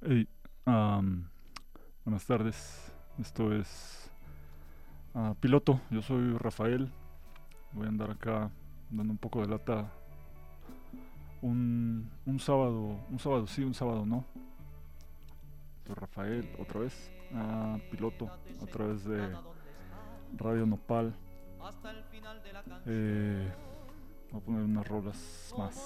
Hey, am, buenas tardes. Esto es Piloto. Yo soy Rafael. Voy a andar acá dando un poco de lata un sábado, sí, un sábado no. Soy Rafael, otra vez. Piloto, a través de Radio Nopal. Voy a poner unas rolas más.